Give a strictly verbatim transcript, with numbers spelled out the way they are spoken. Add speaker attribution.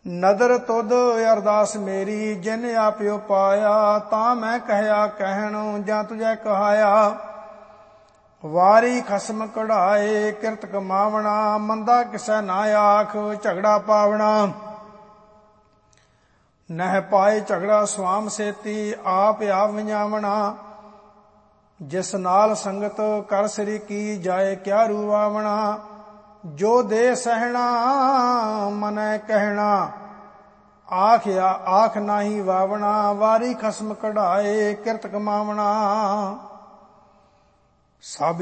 Speaker 1: ਨਦਰ ਤੁਧ ਅਰਦਾਸ ਮੇਰੀ ਜਿਨ ਆਪਿਓ ਪਾਇਆ। ਤਾਂ ਮੈਂ ਕਹਿਆ ਕਹਿਣ ਜਾਂ ਤੁਝੈ ਕਹਾਇਆ। ਵਾਰੀ ਖਸਮ ਕਢਾਏ ਕਿਰਤ ਕਮਾਵਣਾ। ਮੰਦਾ ਕਿਸੈ ਨਾ ਆਖ ਝਗੜਾ ਪਾਵਣਾ। ਨਹਿ ਪਾਏ ਝਗੜਾ ਸੁਆਮ ਸੇਤੀ ਆਪ ਆਪ ਵਜਾਵਣਾ। ਜਿਸ ਨਾਲ ਸੰਗਤ ਕਰ ਸ੍ਰੀ ਕੀ ਜਾਏ ਕਿਆ ਰੂਵਾਵਣਾ। ਜੋ ਦੇ ਸਹਿਣਾ ਮਨੈ ਕਹਿਣਾ ਆਖ ਆਖ ਨਾਹੀ ਵਾਵਣਾ। ਵਾਰੀ ਖਸਮ ਕਢਾਏ ਕਿਰਤ ਕਮਾਵਣਾ। ਸਭ